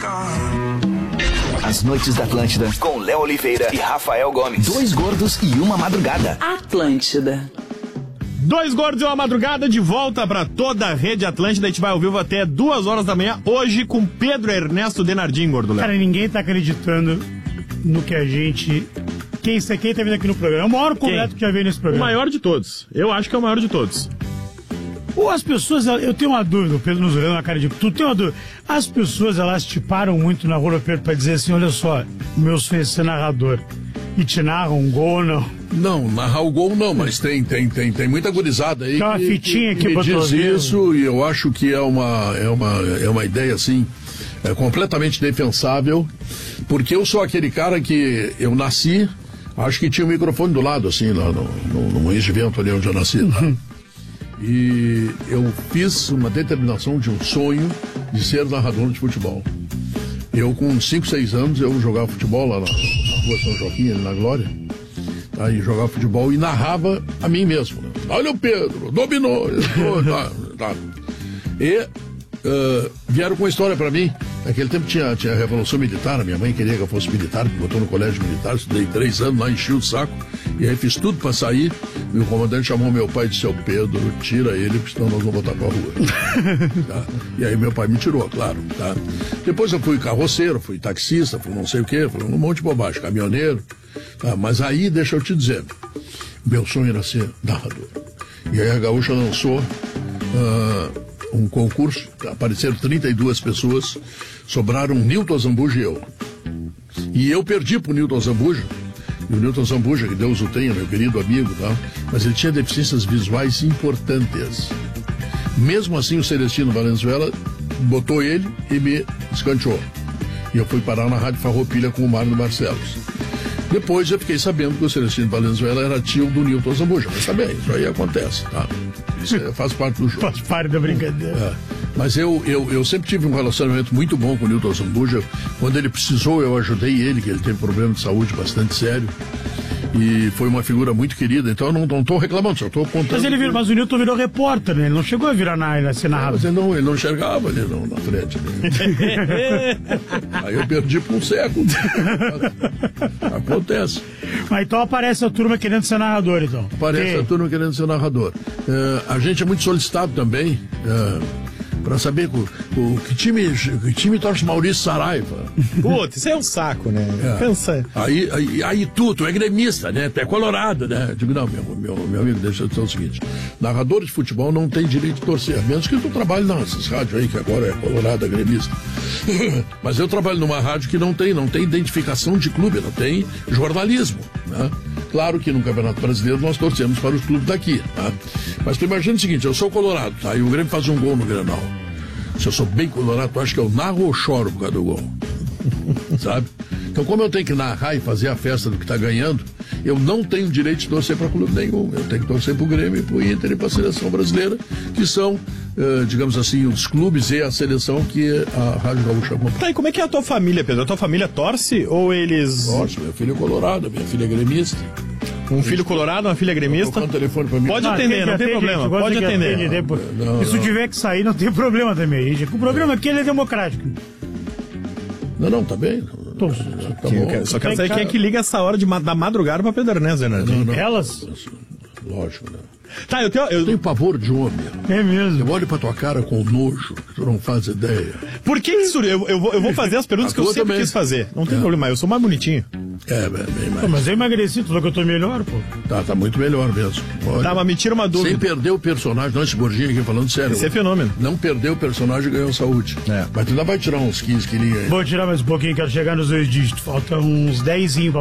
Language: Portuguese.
As Noites da Atlântida, com Léo Oliveira e Rafael Gomes. 2 gordos e uma madrugada. Atlântida. 2 gordos e uma madrugada, de volta pra toda a rede Atlântida. A gente vai ao vivo até 2 horas da manhã, hoje com Pedro Ernesto Denardim, gordo Léo. Cara, ninguém tá acreditando no que a gente... Quem tá vindo aqui no programa? É o maior completo que já veio nesse O programa. maior de todos. Eu acho que é o maior de todos. Ou as pessoas, eu tenho uma dúvida, o Pedro nos olhando na cara de... Tu tem uma dúvida. As pessoas, elas te param muito na rua, Pedro, pra dizer assim, olha só, meu sonho é ser narrador. E te narram um gol ou não? Não, narrar o gol não, mas tem muita gurizada aí tem uma fitinha aqui que pra me diz isso, e eu acho que é uma ideia assim, completamente defensável, porque eu sou aquele cara que eu nasci, acho que tinha um microfone do lado, assim, lá no ex-vento ali onde eu nasci. Tá? E eu fiz uma determinação de um sonho de ser narrador de futebol. Eu, com 5, 6 anos, eu jogava futebol lá na rua São Joaquim, ali na Glória. Aí jogava futebol e narrava a mim mesmo. Né? Olha o Pedro, dominou. Tá. E vieram com uma história pra mim. Naquele tempo tinha a Revolução Militar, a minha mãe queria que eu fosse militar, me botou no colégio militar, estudei 3 anos lá, enchi o saco, e aí fiz tudo pra sair, e o comandante chamou meu pai e disse, seu Pedro, tira ele, porque senão nós vamos botar pra rua. Tá? E aí meu pai me tirou, claro. Tá? Depois eu fui carroceiro, fui taxista, fui não sei o quê, fui um monte de bobagem, caminhoneiro, tá? Mas aí, deixa eu te dizer, meu sonho era ser narrador. E aí a Gaúcha lançou um concurso, apareceram 32 pessoas, sobraram Newton Zambuja e eu. E eu perdi pro Newton Zambuja, e o Newton Zambuja, que Deus o tenha, meu querido amigo, tá? Mas ele tinha deficiências visuais importantes. Mesmo assim, o Celestino Valenzuela botou ele e me escanteou. E eu fui parar na Rádio Farroupilha com o Mário Barcelos. Depois eu fiquei sabendo que o Celestino Valenzuela era tio do Newton Zambuja. Mas tá bem, isso aí acontece, tá? Isso faz parte do jogo. Faz parte da brincadeira. Mas eu sempre tive um relacionamento muito bom com o Newton Zambuja. Quando ele precisou, eu ajudei ele, que ele teve problema de saúde bastante sério. E foi uma figura muito querida, então eu não estou reclamando, só estou contando. Mas o Newton virou repórter, né? Ele não chegou a virar ser narrador. Mas ele não enxergava ali na frente. Né? Aí eu perdi por um século. Acontece. Mas então aparece a turma querendo ser narrador, então. Aparece a turma querendo ser narrador. A gente é muito solicitado também. Pra saber que time torce Maurício Saraiva. Putz, isso é um saco, né? Pensa. Aí tu é gremista, né? Tu é colorado, né? Eu digo, não, meu amigo, deixa eu dizer o seguinte: narrador de futebol não tem direito de torcer, a menos que tu trabalhe nessas rádios aí, que agora é colorado, é gremista. Mas eu trabalho numa rádio que não tem identificação de clube, não tem jornalismo, né? Claro que no Campeonato Brasileiro nós torcemos para os clubes daqui, tá? Mas tu imagina o seguinte, eu sou colorado, tá? E o Grêmio faz um gol no Grenal. Se eu sou bem colorado, tu acha que eu narro ou choro por causa do gol? Sabe? Então, como eu tenho que narrar e fazer a festa do que tá ganhando, eu não tenho direito de torcer para clube nenhum. Eu tenho que torcer pro Grêmio, pro Inter e pra seleção brasileira, que são, digamos assim, os clubes e a seleção que a Rádio Gaúcha compra. Tá, e como é que é a tua família, Pedro? A tua família torce ou eles... Torce, meu filho é colorado, minha filha é gremista. Um filho colorado, uma filha gremista? Telefone pra mim. Pode atender, não tem problema. Pode atender. E se tiver que sair, não tem problema também. O programa aqui ele é democrático. Não, tá bem. Tá bom. Só quero saber quem é que liga essa hora da madrugada pra Pedro Ernesto, né? Elas? Lógico, né? Tá, eu tenho pavor de homem. É mesmo. Eu olho pra tua cara com nojo, que tu não faz ideia. Por que isso? Eu vou fazer as perguntas que eu sempre quis fazer. Não tem problema, eu sou mais bonitinho. Bem mais. Mas eu emagreci, tu falou que eu tô melhor, pô. Tá muito melhor mesmo. Olha, tá, mas me tira uma dúvida. Sem perder o personagem, não, esse gordinho aqui falando sério. Esse é fenômeno. Não perdeu o personagem e ganhou saúde. Mas tu ainda vai tirar uns 15 quilinhos aí. Vou tirar mais um pouquinho, quero chegar nos 2 dígitos. Falta uns 10